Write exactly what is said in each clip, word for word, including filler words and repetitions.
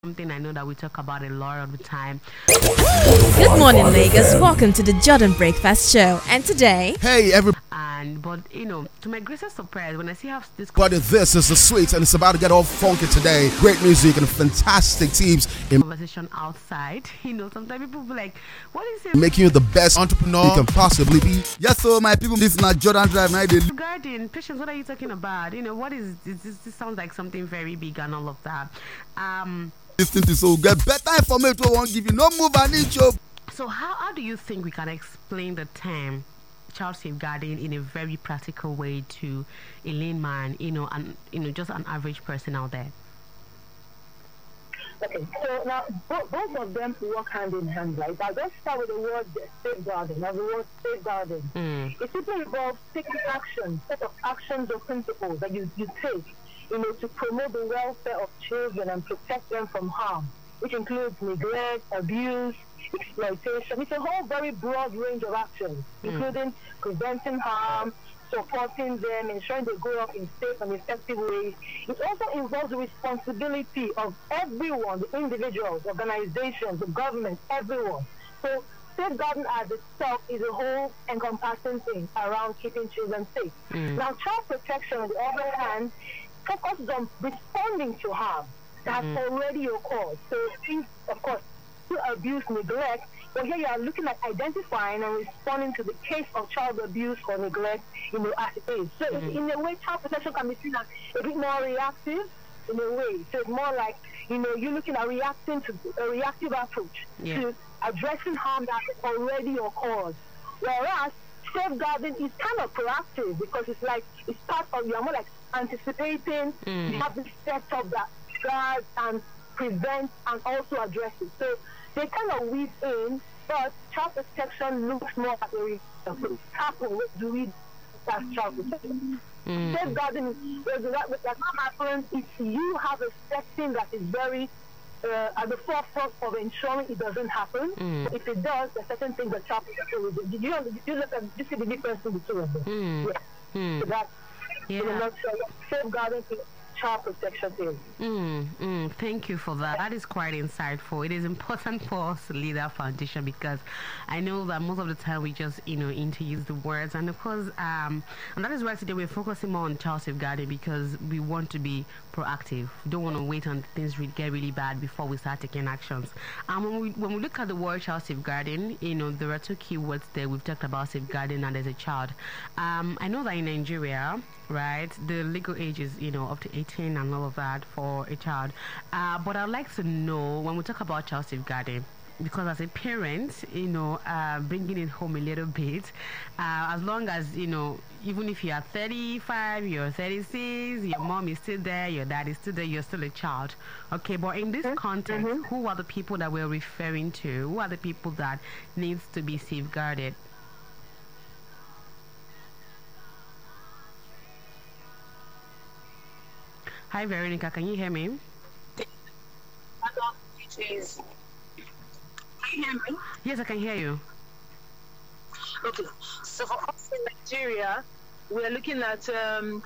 Something I know that we talk about a lot of the time. Good morning, Lagos. Welcome to the Jordan Breakfast Show. And today, hey, everybody. And but you know, to my greatest surprise, when I see how this But this is the sweet, and it's about to get all funky today. Great music and fantastic teams in conversation outside, you know, sometimes people be like, "What is it?" making you the best entrepreneur you can possibly be. Yes, so my people, this is not Jordan Drive. Now they Regarding patience, what are you talking about? You know, what is this? This, this sounds like something very big and all of that. Um. Listen to so get better information. Won't give you no move and each up. So how how do you think we can explain the term child safeguarding in a very practical way to a layman, you know, and you know, just an average person out there? Okay, so now both, both of them work hand in hand, right? But let's start with the word safeguarding. Now the word safeguarding. Mm. It simply involves taking action, set of actions or principles that you, you take, you know, to promote the welfare of children and protect them from harm, which includes neglect, abuse, exploitation. It's a whole very broad range of actions, mm. including preventing harm, supporting them, ensuring they grow up in safe and effective ways. It also involves the responsibility of everyone, the individuals, organizations, the government, everyone. So safeguarding as itself is a whole encompassing thing around keeping children safe. Mm. Now, child protection, on the other hand, focuses on responding to harm that mm. has already occurred. So things, of course, abuse, neglect, but here you are looking at identifying and responding to the case of child abuse or neglect, you know, as it is. So mm. in a way, child protection can be seen as a bit more reactive in a way. So it's more like, you know, you're looking at reacting to a reactive approach yeah. to addressing harm that has already occurred. Whereas safeguarding is kind of proactive because it's like, it's part of, you're more like anticipating, mm. you have this setup that guards and prevents and also addresses. So they kind of weave in, but child protection looks more at the approach. Happen, what do we as child protection? Mm. Safeguarding does not happen if you have a setting that is very uh, at the forefront of ensuring it doesn't happen. Mm. If it does, there are certain things that child protection will do. Did you, did you look at you see the difference in the two of them? Mm. Yeah. Mm. So that's yeah. in a nutshell, safeguarding child protection is. Mm, mm, thank you for that. That is quite insightful. It is important for us to lead our foundation because I know that most of the time we just, you know, interuse the words, and of course, um, and that is why today we're focusing more on child safeguarding because we want to be proactive. We don't want to wait until things really get really bad before we start taking actions. And when we when we look at the word child safeguarding, you know, there are two key words there. We've talked about safeguarding and there's a child. Um, I know that in Nigeria, right, the legal age is, you know, up to eighteen and all of that for a child. Uh, but I'd like to know when we talk about child safeguarding, because as a parent, you know, uh, bringing it home a little bit, uh, as long as, you know, even if you are thirty-five, you're thirty-six, your mom is still there, your dad is still there, you're still a child. Okay, but in this context, mm-hmm. who are the people that we're referring to? Who are the people that needs to be safeguarded? Hi, Veronica. Can you hear me? Please. Can you hear me? Yes, I can hear you. Okay. So for us in Nigeria, we are looking at um,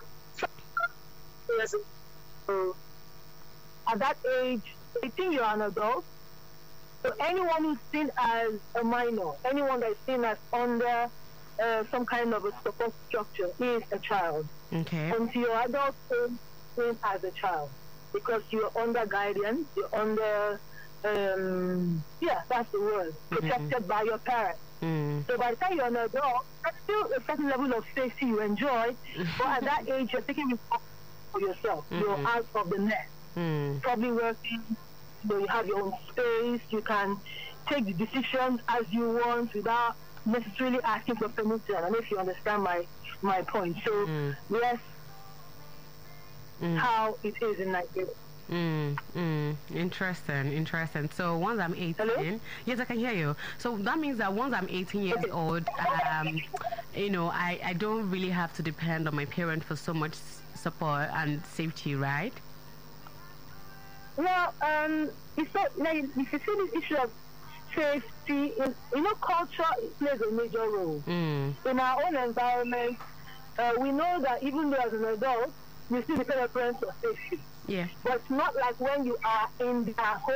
at that age, I think you're an adult. So anyone who's seen as a minor, anyone that's seen as under uh, some kind of a support structure is a child. Okay. Until you're adult, as a child, because you're under guidance, you're under, um, yeah, that's the word, protected mm-hmm. by your parents. Mm. So by the time you're an adult, that's still a certain level of safety you enjoy, but at that age, you're taking responsibility for yourself. Mm-hmm. You're out of the nest. Mm. Probably working, you know, you have your own space, you can take the decisions as you want without necessarily asking for permission. I don't know if you understand my, my point. So, mm. yes, Mm. how it is in Nigeria. Mm, mm, interesting, interesting. So once I'm eighteen, Hello? Yes, I can hear you. So that means that once I'm eighteen years okay. old, um, you know, I, I don't really have to depend on my parents for so much support and safety, right? Well, um, it's not, like, if you see this issue of safety, in, you know, culture plays a major role. Mm. In our own environment, uh, we know that even though as an adult, we still depend on parents for safety. Yeah. But it's not like when you are in their home.